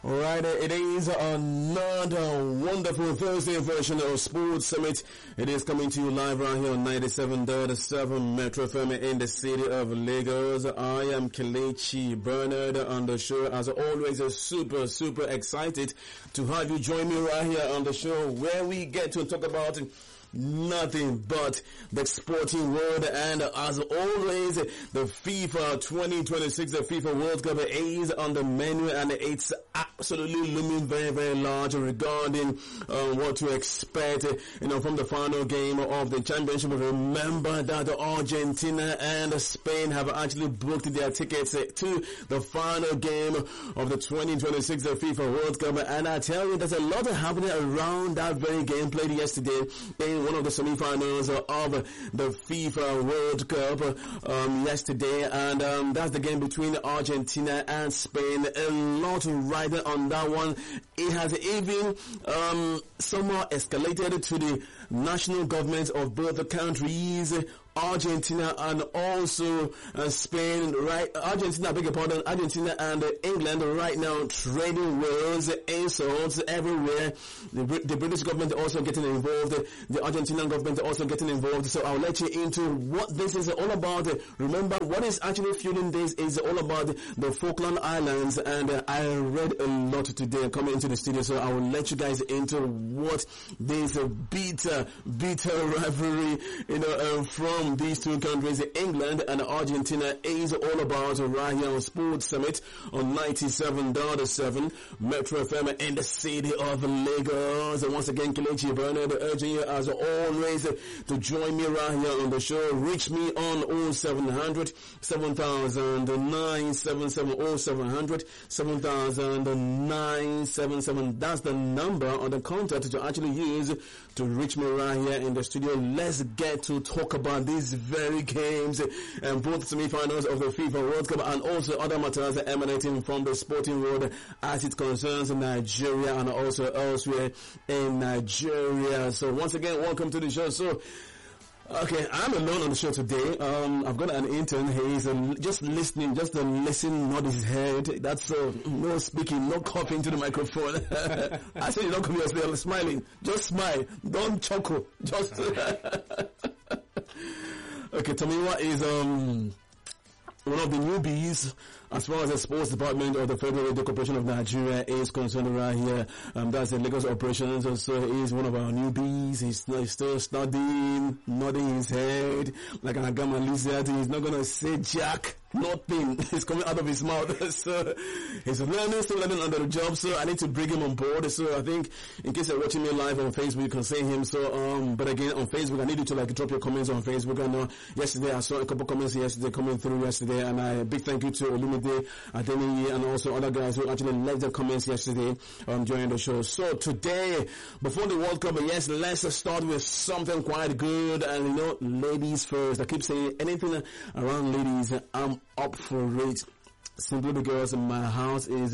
All right, it is another wonderful Thursday version of Sports Summit. It is coming to you live right here on 97.7 Metro FM in the city of Lagos. I am Kelechi Bernard on the show. As always, super excited to have you join me right here on the show where we get to talk about nothing but the sporting world, and as always, the FIFA 2026, the FIFA World Cup is on the menu, and it's absolutely looming very large regarding what to expect, from the final game of the championship. Remember that Argentina and Spain have actually booked their tickets to the final game of the 2026 FIFA World Cup, and I tell you, there's a lot happening around that very game played yesterday in one of the semi-finals of the FIFA World Cup yesterday, and that's the game between Argentina and Spain. A lot riding on that one. It has even somehow escalated to the national governments of both the countries, Argentina and also Spain, right? Argentina and England right now trading words, insults everywhere. The British government also getting involved, the Argentinian government also getting involved. So I'll let you into what this is all about. Remember, what is actually fueling this is all about the Falkland Islands, and I read a lot today coming into the studio, so I will let you guys into what this bitter rivalry, from these two countries, England and Argentina, is all about right here on Sports Summit on 97.7 Metro FM in the city of Lagos. And once again, Kelechi Bernard urging you as always to join me right here on the show. Reach me on 0700 700977 0700 700977. That's the number or the contact to actually use to reach me right here in the studio. Let's get to talk about these very games and both semi-finals of the FIFA World Cup and also other matters emanating from the sporting world as it concerns Nigeria and also elsewhere in Nigeria. So once again, welcome to the show. So okay, I'm alone on the show today. I've got an intern. He's just listening, listen, nod his head. That's no speaking, no coughing to the microphone. I said you don't come here still smiling. Just smile. Don't chuckle. Just okay, Tomiwa is one of the newbies as far as the sports department of the Federal Radio Corporation of Nigeria is concerned right here. That's the Lagos operations. And so he is one of our newbies. He's still studying, nodding his head like an Agama lizard. He's not going to say jack. Nothing is coming out of his mouth. So he's still learning under the job. So I need to bring him on board. So I think in case you're watching me live on Facebook, you can see him. So, but again, on Facebook, I need you to drop your comments on Facebook. I know yesterday I saw a couple comments coming through yesterday, and a big thank you to Olumide Adeniyi and also other guys who actually left their comments yesterday during the show. So today, before the World Cup, yes, let's start with something quite good. And ladies first. I keep saying anything around ladies, I'm up for it, simply because my house is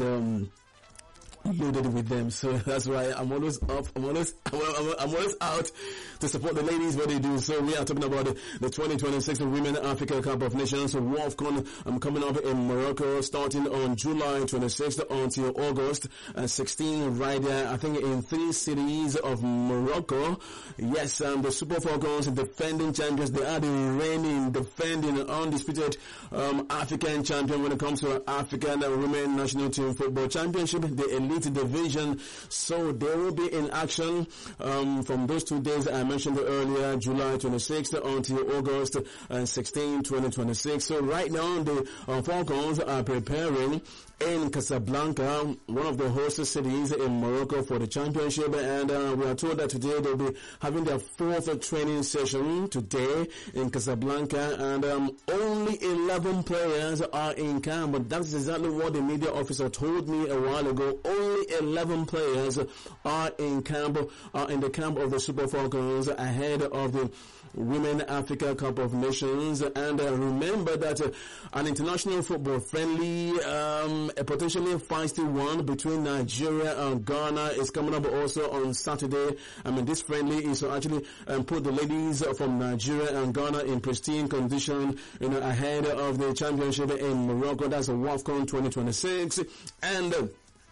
loaded with them. So that's why I'm always up. I'm always out to support the ladies what they do. So we are talking about the 2026 Women Africa Cup of Nations WAFCON coming up in Morocco, starting on July 26th until August 16th, right there, I think in 3 cities of Morocco. Yes, the Super Falcons, defending champions. They are the reigning, defending, undisputed African champion when it comes to African Women National Team Football Championship, the Elite Division. So they will be in action from those 2 days I mentioned earlier, July 26th until August 16, 2026. So right now the Falcons are preparing in Casablanca, one of the host cities in Morocco, for the championship, and we are told that today they'll be having their 4th training session today in Casablanca, and only 11 players are in camp, but that's exactly what the media officer told me a while ago. Only 11 players are in camp, in the camp of the Super Falcons ahead of the Women Africa Cup of Nations. And remember that an international football friendly, a potentially feisty one between Nigeria and Ghana is coming up also on Saturday. I mean, this friendly is to actually put the ladies from Nigeria and Ghana in pristine condition, ahead of the championship in Morocco. That's a WAFCON 2026. And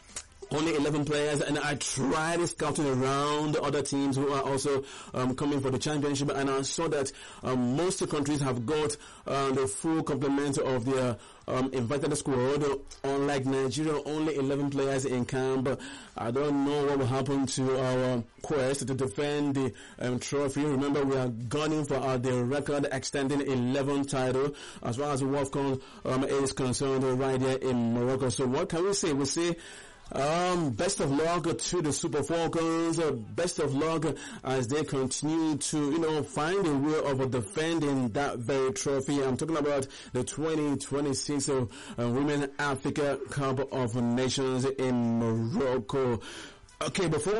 only 11 players, and I tried scouting around other teams who are also coming for the championship, and I saw that most countries have got the full complement of their invited squad. Unlike Nigeria, only 11 players in camp. I don't know what will happen to our quest to defend the trophy. Remember, we are gunning for the record extending 11 title as far as the World Cup is concerned right here in Morocco. So what can we say? We say best of luck to the Super Falcons. Best of luck as they continue to, find a way of defending that very trophy. I'm talking about the 2026 Women Africa Cup of Nations in Morocco. Okay, before